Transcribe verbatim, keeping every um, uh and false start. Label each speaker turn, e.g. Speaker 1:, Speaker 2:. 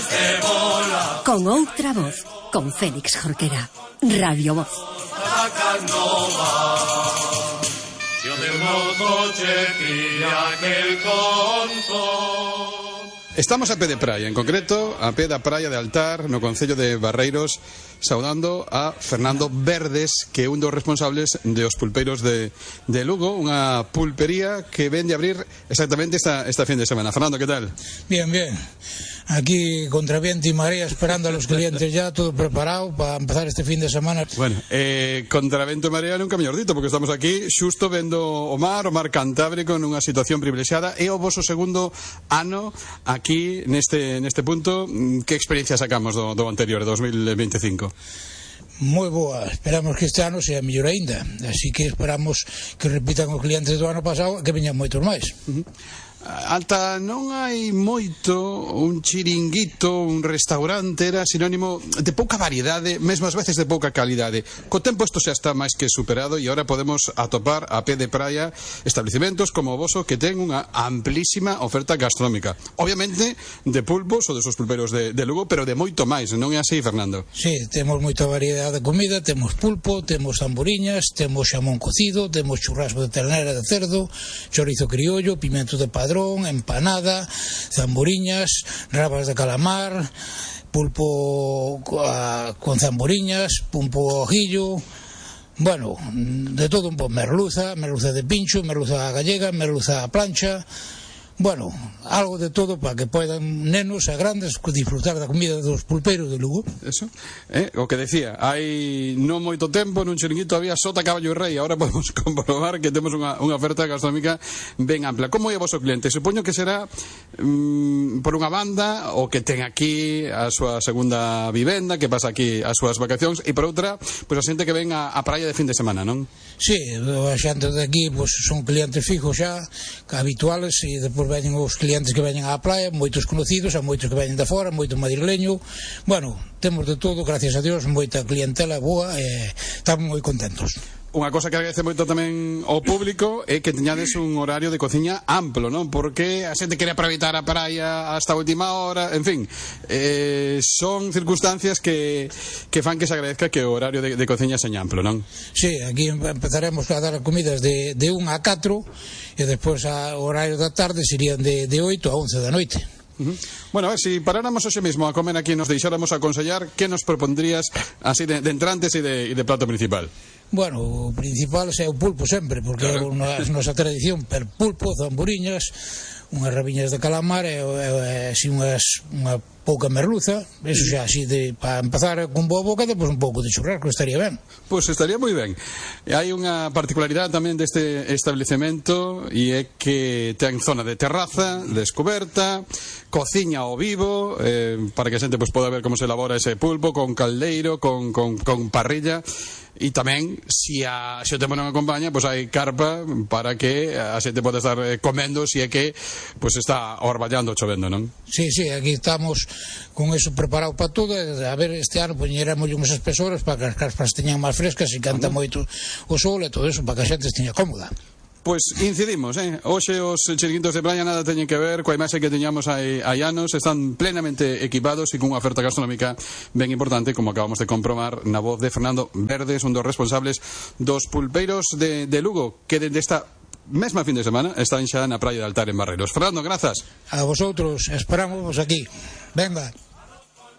Speaker 1: Con outra voz, con Félix Jorquera. Radio Voz.
Speaker 2: Estamos a pé de praia, en concreto a pé da praia de Altar, no concello de Barreiros, saudando a Fernando Verdes, que é un dos responsables de os pulpeiros de, de Lugo, unha pulpería que vende a abrir exactamente esta, esta fin de semana. Fernando, ¿qué tal?
Speaker 3: Bien, bien. Aquí contra viento y marea, esperando a los clientes ya, todo preparado para empezar este fin de semana.
Speaker 2: Bueno, eh, contra vento e marea nunca mellor dito, porque estamos aquí xusto vendo o mar, o mar Cantábrico nunha situación privilexiada. É o voso segundo ano aquí neste, neste punto. Que experiencia sacamos do, do anterior, dos mil veinticinco?
Speaker 3: Moi boa, esperamos que este ano sea mellor aínda, así que esperamos que repitan os clientes do ano pasado e que veñan moitos máis.
Speaker 2: Uh-huh. Alta, non hai moito un chiringuito, un restaurante, era sinónimo de pouca variedade, mesmo ás veces de pouca calidade. Co tempo isto xa está máis que superado e agora podemos atopar a pé de praia establecementos como o voso que ten unha amplísima oferta gastronómica. Obviamente de pulpos ou de seus pulperos de, de Lugo, pero de moito máis, non é así, Fernando?
Speaker 3: Sí, temos moita variedade de comida, temos pulpo, temos tamboriñas, temos xamón cocido, temos churrasco de ternera de cerdo, chorizo criollo, pimento de padrón, empanada, zamboriñas, rabas de calamar, pulpo con zamboriñas, pulpo ojillo, bueno, de todo un poco, merluza, merluza de pincho, merluza gallega, merluza a plancha. Bueno, algo de todo para que poidan nenos e grandes disfrutar da comida dos pulpeiros de Lugo.
Speaker 2: Eso, eh, o que decía, hai non moito tempo nun chiringuito había sota, caballo e rei, agora podemos comprobar que temos unha, unha oferta gastronómica ben ampla. Como é o voso cliente? Supoño que será mm, por unha banda o que ten aquí a súa segunda vivenda, que pasa aquí as súas vacacións, e por outra, pois a xente que ven a, a praia de fin de semana, non?
Speaker 3: Sí, a xente de aquí pois, son clientes fijos xa, habituales, e depois veñen os clientes que veñen á praia, moitos conocidos, a moitos que veñen de fora, moito madrileño. Bueno, temos de todo, gracias a Dios, moita clientela boa e estamos moi contentos.
Speaker 2: Unha cosa que agradece moito tamén ao público é que teñades un horario de cociña amplo, non? Porque a xente quere aproveitar a praia hasta a última hora, en fin, eh, son circunstancias que, que fan que se agradezca que o horario de, de cociña seña amplo, non?
Speaker 3: Sí, aquí empezaremos a dar comidas de, de un a catro e despois a horario da tarde serían de, de oito a once da noite.
Speaker 2: Uh-huh. Bueno, a ver, si paráramos hoxe mesmo a comer aquí, nos deixáramos aconsellar, que nos propondrías así de, de entrantes e de, de plato principal?
Speaker 3: Bueno, o principal é o pulpo sempre, porque claro, é a nosa tradición, per pulpo, zamboriñas, unhas rabiñas de calamar e, e, e así unhas, unha pouca merluza, eso xa así de, para empezar con boa boca, depois un pouco de churrasco, estaría ben.
Speaker 2: Pois pues estaría moi ben. E hai unha particularidade tamén deste establecemento e é que ten zona de terraza, descoberta, cociña ao vivo, eh, para que a xente pues, poda ver como se elabora ese pulpo, con caldeiro, con, con, con parrilla. E tamén, se a, se o tempo non acompaña, pois hai carpa para que a xente pode estar comendo se é que pois está orballando ou chovendo, non?
Speaker 3: Sí, sí, aquí estamos con eso preparado para todo. A ver, este ano poñeremos unhas espesoras para que as carpas teñan máis frescas e canta moito o sol e todo eso para que a xente esteña cómoda.
Speaker 2: Pois incidimos, eh? Hoxe os chiringuitos de praia nada teñen que ver coa imaxe que teñamos hai, hai anos, están plenamente equipados e con unha oferta gastronómica ben importante, como acabamos de comprobar na voz de Fernando Verdes, un dos responsables dos pulpeiros de, de Lugo, que dende esta mesma fin de semana están xa na praia de Altar en Barreiros. Fernando, grazas.
Speaker 3: A vosotros, esperamos aquí. Venga.